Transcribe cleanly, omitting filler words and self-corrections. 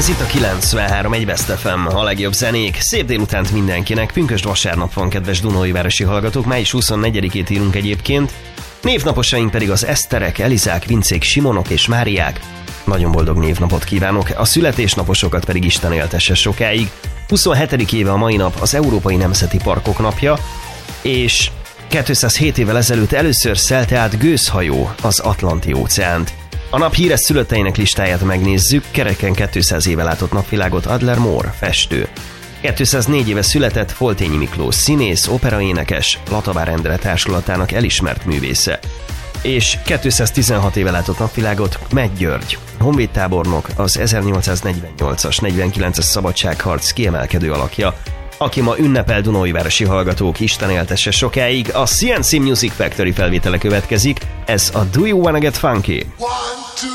Ez itt a 93.1 Best FM, a legjobb zenék. Szép délutánt mindenkinek, pünkösd vasárnap van, kedves Dunaújvárosi hallgatók, május 24-ét írunk egyébként. Névnaposaink pedig az Eszterek, Elizák, Vincék, Simonok és Máriák. Nagyon boldog névnapot kívánok, a születésnaposokat pedig Isten éltesse sokáig. 27. éve a mai nap az Európai Nemzeti Parkok napja, és 207 évvel ezelőtt először szelte át gőzhajó az Atlanti-óceánt. A nap híres szülötteinek listáját megnézzük, kereken 200 éve látott napvilágot Adler Mór, festő. 204 éve született Foltényi Miklós, színész, operaénekes, Latabár Endre társulatának elismert művésze. És 216 éve látott napvilágot Kmet György, honvédtábornok, az 1848-as, 49-es szabadságharc kiemelkedő alakja, aki ma ünnepel. Dunaújvárosi hallgatók, Isten éltesse sokáig. A CNC Music Factory felvétele következik, ez a Do You Wanna Get Funky?